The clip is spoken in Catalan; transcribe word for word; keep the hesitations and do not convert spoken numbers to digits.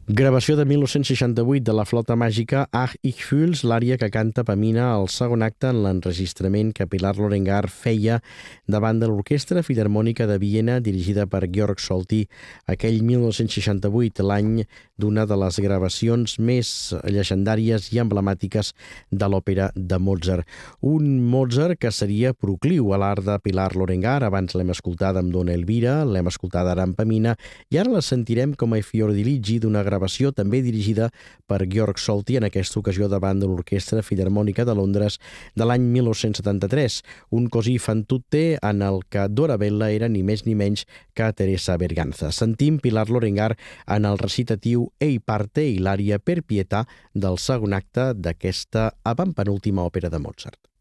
Gravació de mil nou-cents seixanta-vuit de la Flauta Màgica Ach ich fühl's, l'ària que canta Pamina al segon acte en l'enregistrament que Pilar Lorengar feia davant de l'Orquestra Filharmònica de Viena dirigida per Georg Solti aquell mil nou-cents seixanta-vuit, l'any d'una de les gravacions més llegendàries i emblemàtiques de l'òpera de Mozart. Un Mozart que seria procliu a l'art de Pilar Lorengar. Abans l'hem escoltada amb Dona Elvira, l'hem escoltada ara amb Pamina i ara la sentirem com a Fiordiligi d'una gravació també dirigida per Georg Solti, en aquesta ocasió davant de l'Orquestra Filharmònica de Londres de l'any mil nou-cents setanta-tres, un così fan tutte en el que Dorabella era ni més ni menys que Teresa Berganza. Sentim Pilar Lorengar en el recitatiu Ei parte i l'ària Per pietà del segon acte d'aquesta avantpenúltima òpera de Mozart.